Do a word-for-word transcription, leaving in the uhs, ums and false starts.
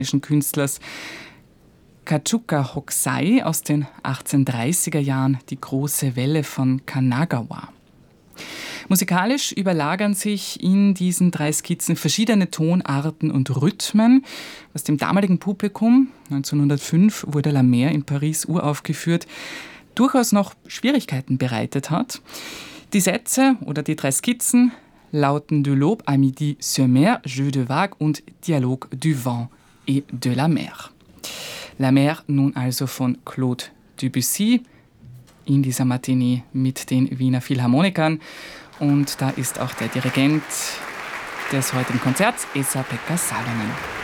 Künstlers Kazuka Hokusai aus den achtzehnhundertdreißiger Jahren, die große Welle von Kanagawa. Musikalisch überlagern sich in diesen drei Skizzen verschiedene Tonarten und Rhythmen. Was dem damaligen Publikum, neunzehnhundertfünf wurde La Mer in Paris uraufgeführt, durchaus noch Schwierigkeiten bereitet hat. Die Sätze oder die drei Skizzen lauten De l'aube à midi sur mer, Jeu de vague und Dialogue du vent et de la mer. La Mer nun also von Claude Debussy in dieser Matinee mit den Wiener Philharmonikern. Und da ist auch der Dirigent des heutigen Konzerts, Esa-Pekka Salonen.